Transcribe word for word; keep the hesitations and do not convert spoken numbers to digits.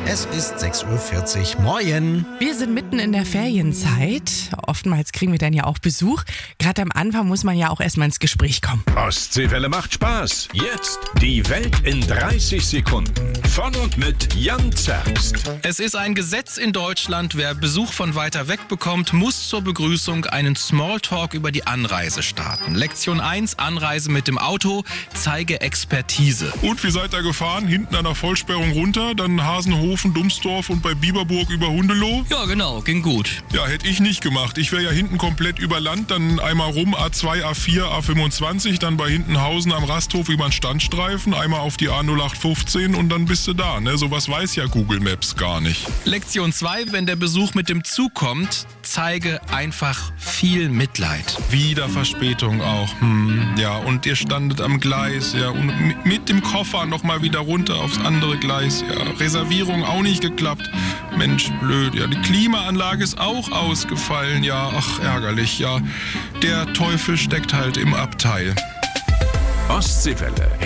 Es ist sechs Uhr vierzig. Moin. Wir sind mitten in der Ferienzeit. Oftmals kriegen wir dann ja auch Besuch. Gerade am Anfang muss man ja auch erstmal ins Gespräch kommen. Ostseewelle macht Spaß. Jetzt die Welt in dreißig Sekunden. Von und mit Jan Zerbst. Es ist ein Gesetz in Deutschland, wer Besuch von weiter weg bekommt, muss zur Begrüßung einen Smalltalk über die Anreise starten. Lektion eins, Anreise mit dem Auto, zeige Expertise. Und wie seid ihr gefahren? Hinten an der Vollsperrung runter, dann Hasenhofen, Dumsdorf und bei Bieberburg über Hundeloh? Ja genau, ging gut. Ja, hätte ich nicht gemacht. Ich wäre ja hinten komplett über Land, dann einmal rum, A zwei, A vier, A fünfundzwanzig, dann bei Hintenhausen am Rasthof über den Standstreifen, einmal auf die A null acht fünfzehn und dann bist du da. Ne? Sowas weiß ja Google Maps gar nicht. Lektion zwei, wenn der Besuch mit dem Zug kommt, zeige einfach viel Mitleid. Wieder Verspätung auch. Hm, ja, und ihr standet am Gleis, ja, und mit dem Koffer nochmal wieder runter aufs andere Gleis, ja. Reservierung auch nicht geklappt. Mensch, blöd, ja. Die Klimaanlage ist auch ausgefallen, ja. Ach, ärgerlich, ja. Der Teufel steckt halt im Abteil. Ostseewelle.